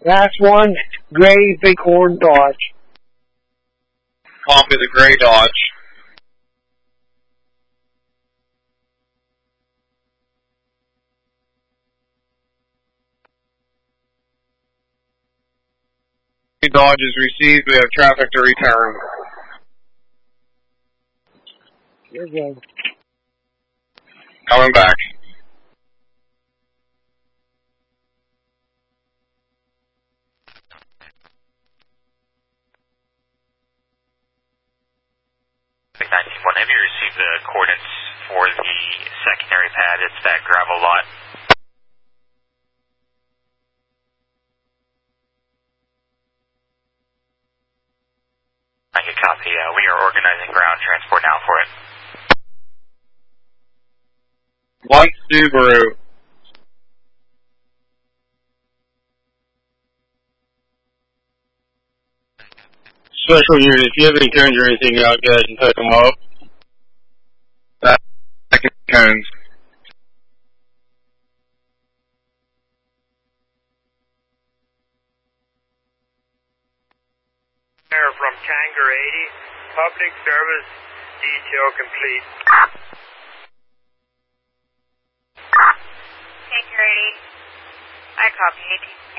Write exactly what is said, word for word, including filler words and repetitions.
Last one, gray Bighorn Dodge. Copy the gray Dodge. Dodge is received. We have traffic to return. You're good. Coming back. nineteen one, have you received the coordinates for the secondary pad? It's that gravel lot. I can copy. Uh, we are organizing ground transport now for it. White Subaru. Special unit, if you have any cones or anything out, go ahead and pick them up. Second cones. Air from Tanger eighty, public service detail complete. Tanger eighty, I copy eighteen.